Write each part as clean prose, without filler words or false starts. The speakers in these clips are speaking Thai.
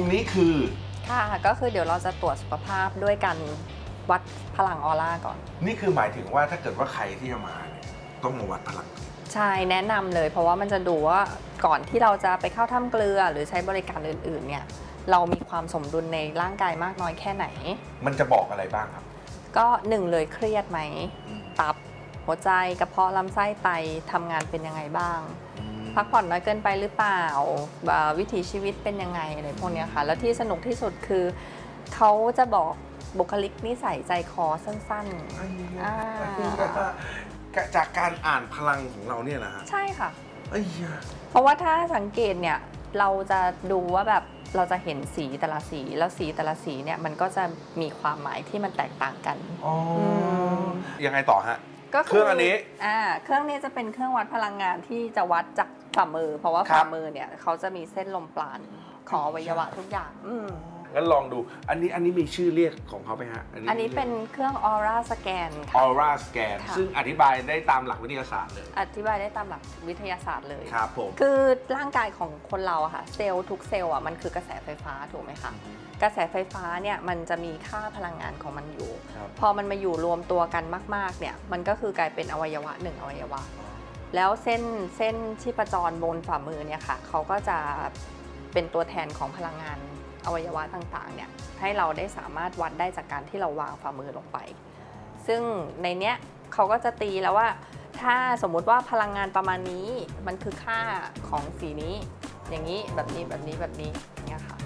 รงนี้คือค่ะก็คือเดี๋ยวเราจะตรวจสุขภาพด้วยการวัดพลังออร่าก่อนนี่คือหมายถึงว่าถ้าเกิดว่าใครที่จะมาเนี่ยต้องมาวัดพลังใช่แนะนำเลยเพราะว่ามันจะดูว่าก่อนที่เราจะไปเข้าถ้ำเกลือหรือใช้บริการอื่นๆเนี่ยเรามีความสมดุลในร่างกายมากน้อยแค่ไหนมันจะบอกอะไรบ้างครับก็หนึ่งเลยเครียดไหมตับหัวใจกระเพาะลำไส้ไตทำงานเป็นยังไงบ้างพักผ่อนน้อยเกินไปหรือเปล่าวิถีชีวิตเป็นยังไงอะไรพวกนี้ค่ะแล้วที่สนุกที่สุดคือเขาจะบอกบุคลิกนิสัยใจคอสั้นๆจากการอ่านพลังของเราเนี่ยนะใช่ค่ะเพราะว่าถ้าสังเกตเนี่ยเราจะดูว่าแบบเราจะเห็นสีแต่ละสีแล้วสีแต่ละสีเนี่ยมันก็จะมีความหมายที่มันแตกต่างกันยังไงต่อฮะเครื่องอันนี้เครื่องนี้จะเป็นเครื่องวัดพลังงานที่จะวัดจากฝ่ามือเพราะว่าฝ่ามือเนี่ยเขาจะมีเส้นลมปราณของอวัยวะทุกอย่างงั้นลองดูอันนี้มีชื่อเรียกของเขาไหมฮะอันนี้เป็นเครื่องออร่าสแกนออร่าสแกนซึ่งอธิบายได้ตามหลักวิทยาศาสตร์เลยอธิบายได้ตามหลักวิทยาศาสตร์เลยครับผมคือร่างกายของคนเราอะค่ะเซลล์ทุกเซลล์อะมันคือกระแสไฟฟ้าถูกไหมคะกระแสไฟฟ้าเนี่ยมันจะมีค่าพลังงานของมันอยู่พอมันมาอยู่รวมตัวกันมากๆเนี่ยมันก็คือกลายเป็นอวัยวะหนึ่งอวัยวะแล้วเส้นชีพจรบนฝ่ามือเนี่ยค่ะเขาก็จะเป็นตัวแทนของพลังงานอวัยวะต่างๆเนี่ยให้เราได้สามารถวัดได้จากการที่เราวางฝ่ามือลงไปซึ่งในเนี้ยเขาก็จะตีแล้วว่าถ้าสมมุติว่าพลังงานประมาณนี้มันคือค่าของสีนี้อย่างนี้แบบนี้แบบนี้แบบนี้เนี่ยค่ะ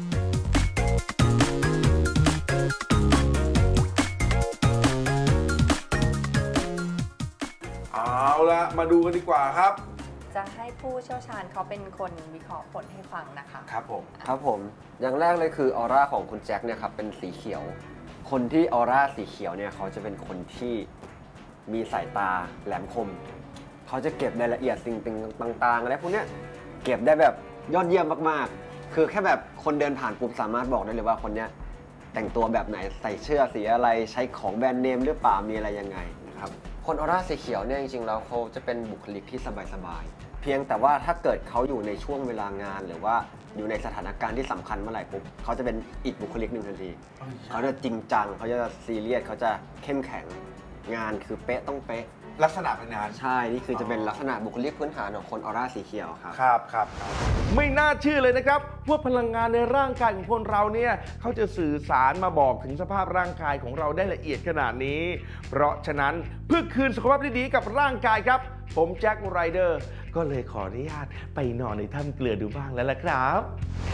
เอาละมาดูกันดีกว่าครับจะให้ผู้เชี่ยวชาญเขาเป็นคนวิเคราะห์ผลให้ฟังนะคะครับผมอย่างแรกเลยคือออร่าของคุณแจ็คเนี่ยครับเป็นสีเขียวคนที่ออร่าสีเขียวเนี่ยเขาจะเป็นคนที่มีสายตาแหลมคมเขาจะเก็บรายละเอียดสิ่งต่างๆอะไรพวกเนี้ยเก็บได้แบบยอดเยี่ยมมากๆคือแค่แบบคนเดินผ่านปุ๊บสามารถบอกได้เลยว่าคนเนี้ยแต่งตัวแบบไหนใส่เสื้อสีอะไรใช้ของแบรนด์เนมหรือเปล่ามีอะไรยังไงนะครับคนออร่าสีเขียวเนี่ยจริงๆแล้วเขาจะเป็นบุคลิกที่สบายๆเพียงแต่ว่าถ้าเกิดเขาอยู่ในช่วงเวลางานหรือว่าอยู่ในสถานการณ์ที่สำคัญเมื่อไหร่ปุ๊บเขาจะเป็นอีกบุคลิกหนึ่งทันทีเขาจะจริงจังเขาจะซีเรียสเขาจะเข้มแข็งงานคือเป๊ะต้องเป๊ะลักษณะเป็นงานใช่นี่คือจะเป็นลักษณะบุคลิกพื้นฐานของคนออร่าสีเขียวครับครับไม่น่าเชื่อเลยนะครับว่าพลังงานในร่างกายของคนเราเนี่ยเขาจะสื่อสารมาบอกถึงสภาพร่างกายของเราได้ละเอียดขนาดนี้เพราะฉะนั้นเพื่อคืนสุขภาพที่ดีกับร่างกายครับผมแจ็คไรเดอร์ก็เลยขออนุญาตไปนอนในถ้ำเกลือดูบ้างแล้วล่ะครับ